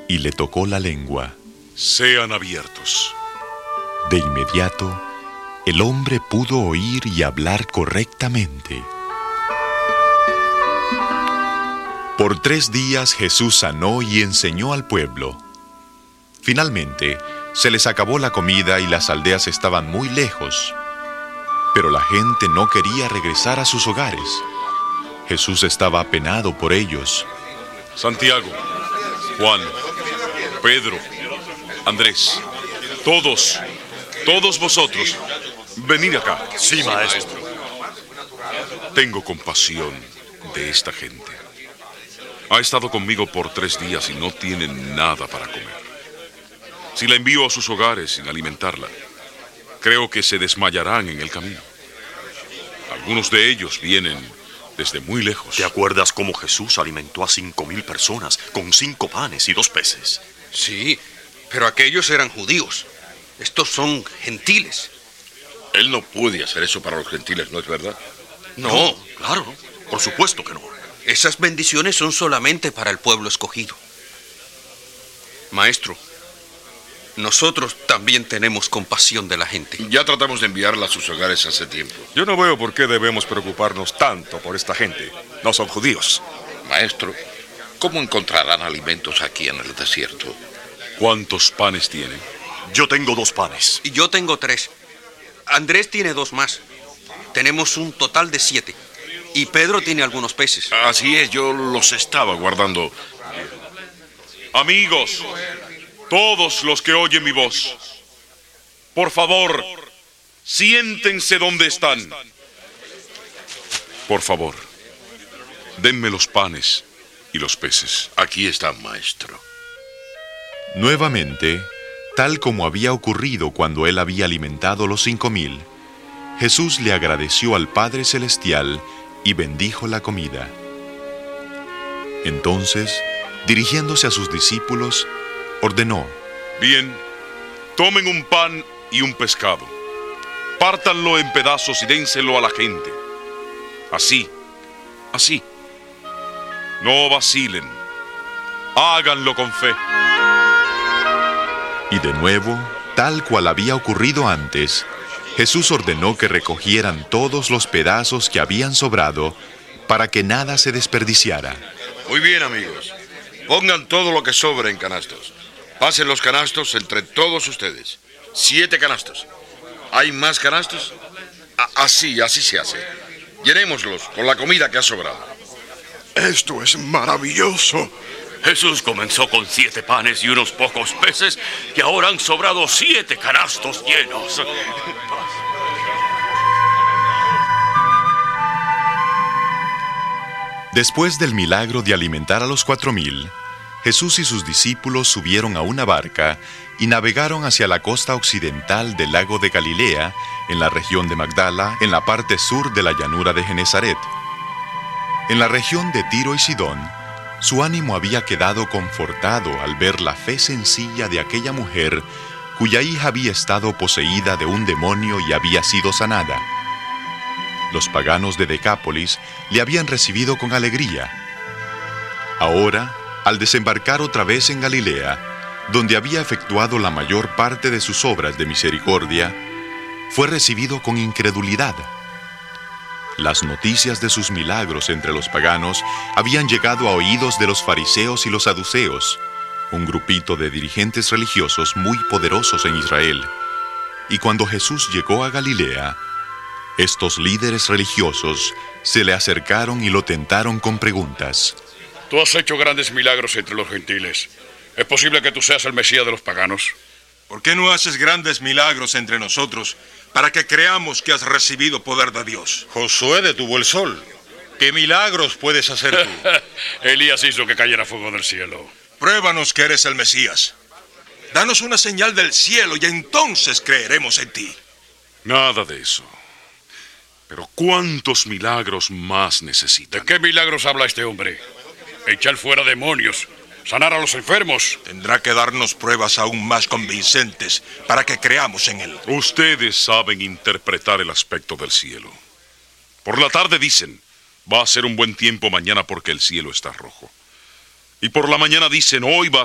y le tocó la lengua. Sean abiertos. De inmediato, el hombre pudo oír y hablar correctamente. Por 3 días Jesús sanó y enseñó al pueblo. Finalmente, se les acabó la comida y las aldeas estaban muy lejos. Pero la gente no quería regresar a sus hogares. Jesús estaba apenado por ellos. Santiago, Juan, Pedro, Andrés, todos vosotros, venid acá. Sí, maestro. Tengo compasión de esta gente. Ha estado conmigo por 3 días y no tienen nada para comer. Si la envío a sus hogares sin alimentarla, creo que se desmayarán en el camino. Algunos de ellos vienen desde muy lejos. ¿Te acuerdas cómo Jesús alimentó a 5,000 personas con 5 panes y 2 peces? Sí, pero aquellos eran judíos. Estos son gentiles. Él no puede hacer eso para los gentiles, ¿no es verdad? No, Claro, por supuesto que no. esas bendiciones son solamente para el pueblo escogido. Maestro, nosotros también tenemos compasión de la gente. Ya tratamos de enviarla a sus hogares hace tiempo. Yo no veo por qué debemos preocuparnos tanto por esta gente. No son judíos. Maestro, ¿cómo encontrarán alimentos aquí en el desierto? ¿Cuántos panes tienen? Yo tengo 2 panes. Y yo tengo 3. Andrés tiene 2 más. Tenemos un total de 7. Y Pedro tiene algunos peces. Así es, yo los estaba guardando. Amigos, todos los que oyen mi voz, por favor, siéntense donde están. Por favor, denme los panes y los peces. Aquí están, maestro. Nuevamente, tal como había ocurrido cuando él había alimentado los 5,000, Jesús le agradeció al Padre Celestial y bendijo la comida. Entonces, dirigiéndose a sus discípulos, ordenó: Bien, tomen un pan y un pescado, pártanlo en pedazos y dénselo a la gente. Así. No vacilen, háganlo con fe. Y de nuevo, tal cual había ocurrido antes, Jesús ordenó que recogieran todos los pedazos que habían sobrado para que nada se desperdiciara. Muy bien, amigos. Pongan todo lo que sobre en canastos. Pasen los canastos entre todos ustedes. 7 canastos. ¿Hay más canastos? Así se hace. Llenémoslos con la comida que ha sobrado. Esto es maravilloso. Jesús comenzó con 7 panes y unos pocos peces, y ahora han sobrado 7 canastos llenos. Después del milagro de alimentar a los 4,000, Jesús y sus discípulos subieron a una barca y navegaron hacia la costa occidental del lago de Galilea, en la región de Magdala, en la parte sur de la llanura de Genesaret. En la región de Tiro y Sidón, su ánimo había quedado confortado al ver la fe sencilla de aquella mujer cuya hija había estado poseída de un demonio y había sido sanada. Los paganos de Decápolis le habían recibido con alegría. Ahora, al desembarcar otra vez en Galilea, donde había efectuado la mayor parte de sus obras de misericordia, fue recibido con incredulidad. Las noticias de sus milagros entre los paganos habían llegado a oídos de los fariseos y los saduceos, un grupito de dirigentes religiosos muy poderosos en Israel. Y cuando Jesús llegó a Galilea, estos líderes religiosos se le acercaron y lo tentaron con preguntas. Tú has hecho grandes milagros entre los gentiles. ¿Es posible que tú seas el Mesías de los paganos? ¿Por qué no haces grandes milagros entre nosotros para que creamos que has recibido poder de Dios? Josué detuvo el sol. ¿Qué milagros puedes hacer tú? Elías hizo que cayera fuego del cielo. Pruébanos que eres el Mesías. Danos una señal del cielo y entonces creeremos en ti. Nada de eso. Pero ¿cuántos milagros más necesitan? ¿De qué milagros habla este hombre? Echar fuera demonios, sanar a los enfermos. Tendrá que darnos pruebas aún más convincentes para que creamos en él. Ustedes saben interpretar el aspecto del cielo. Por la tarde dicen, va a ser un buen tiempo mañana porque el cielo está rojo. Y por la mañana dicen, hoy va a